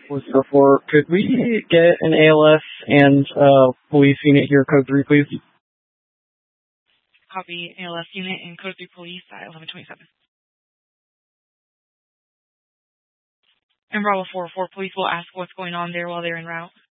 Was before. Could we get an ALS and police unit here, code 3, please? Copy. ALS unit and code 3 police at 1127. And Bravo 404 police will ask what's going on there while they're en route.